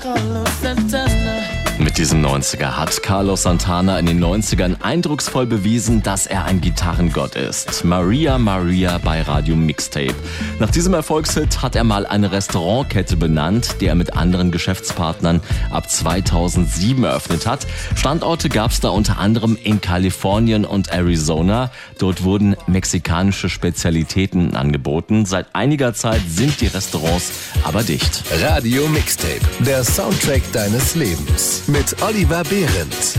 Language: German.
Mit diesem 90er hat Carlos Santana in den 90ern eindrucksvoll bewiesen, dass er ein Gitarrengott ist. Maria Maria bei Radio Mixtape. Nach diesem Erfolgshit hat er mal eine Restaurantkette benannt, die er mit anderen Geschäftspartnern ab 2007 eröffnet hat. Standorte gab es da unter anderem in Kalifornien und Arizona. Dort wurden mexikanische Spezialitäten angeboten. Seit einiger Zeit sind die Restaurants aber dicht. Radio Mixtape, der Soundtrack deines Lebens. Mit Oliver Behrendt.